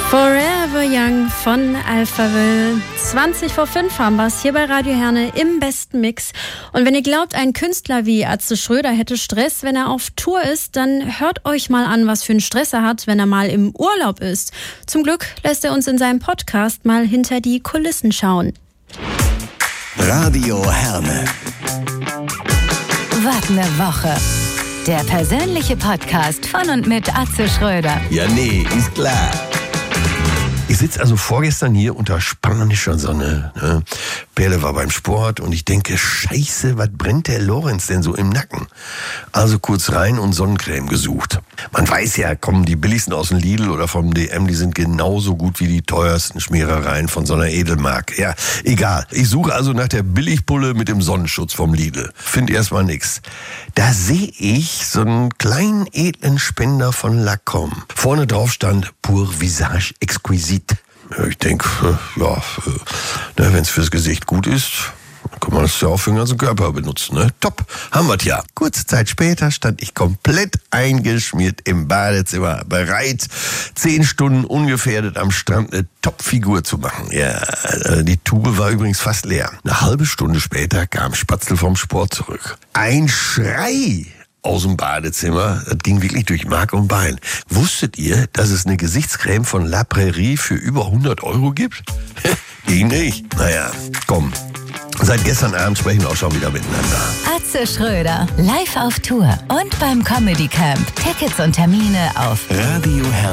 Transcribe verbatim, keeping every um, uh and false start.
Forever Young von Alphaville. zwanzig vor fünf haben wir es hier bei Radio Herne im besten Mix. Und wenn ihr glaubt, ein Künstler wie Atze Schröder hätte Stress, wenn er auf Tour ist, dann hört euch mal an, was für einen Stress er hat, wenn er mal im Urlaub ist. Zum Glück lässt er uns in seinem Podcast mal hinter die Kulissen schauen. Radio Herne. Was ne Woche. Der persönliche Podcast von und mit Atze Schröder. Ja, nee, ist klar. Ich sitze also vorgestern hier unter spanischer Sonne. Ne? Perle war beim Sport und ich denke, scheiße, was brennt der Lorenz denn so im Nacken? Also kurz rein und Sonnencreme gesucht. Man weiß ja, kommen die billigsten aus dem Lidl oder vom D M, die sind genauso gut wie die teuersten Schmierereien von so einer Edelmark. Ja, egal. Ich suche also nach der Billigpulle mit dem Sonnenschutz vom Lidl. Find erstmal nix. Da sehe ich so einen kleinen edlen Spender von Lancôme. Vorne drauf stand Pour Visage Exquisite. Ich denke, ja, wenn es fürs Gesicht gut ist, kann man das ja auch für den ganzen Körper benutzen. Ne? Top, haben wir ja. Kurze Zeit später stand ich komplett eingeschmiert im Badezimmer, bereit, zehn Stunden ungefährdet am Strand eine Top-Figur zu machen. Ja, die Tube war übrigens fast leer. Eine halbe Stunde später kam Spatzel vom Sport zurück. Ein Schrei aus dem Badezimmer, das ging wirklich durch Mark und Bein. Wusstet ihr, dass es eine Gesichtscreme von La Prairie für über hundert Euro gibt? Ging nicht. Naja, komm. Seit gestern Abend sprechen wir auch schon wieder miteinander. Atze Schröder, live auf Tour und beim Comedy Camp. Tickets und Termine auf Radio Herne.